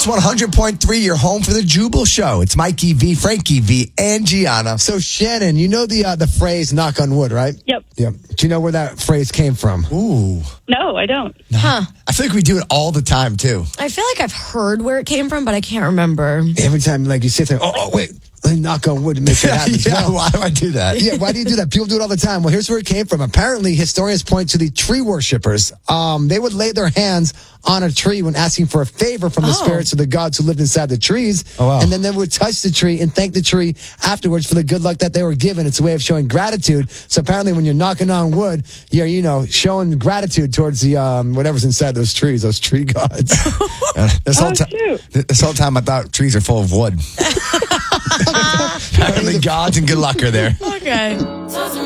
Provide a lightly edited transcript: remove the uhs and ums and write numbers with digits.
Hits 100.3, your home for the Jubal Show. It's Mikey V, Frankie V, and Gianna. So, Shannon, you know the phrase knock on wood, right? Yep. Yep. Do you know where that phrase came from? Ooh. No, I don't. Huh. I feel like we do it all the time, too. I feel like I've heard where it came from, but I can't remember. Every time, like, you sit there, wait, let me knock on wood to make sure it happens. Yeah, Well, why do I do that? yeah, why do you do that? People do it all the time. Well, here's where it came from. Apparently, historians point to the tree worshippers. They would lay their hands on a tree when asking for a favor from the spirits of the gods who lived inside the trees. Oh, wow. And then they would touch the tree and thank the tree afterwards for the good luck that they were given. It's a way of showing gratitude. So apparently, when you're knocking on wood, you're, showing gratitude towards the whatever's inside those trees, those tree gods. This whole shoot. this whole time I thought trees are full of wood. Apparently, gods and good luck are there. Okay.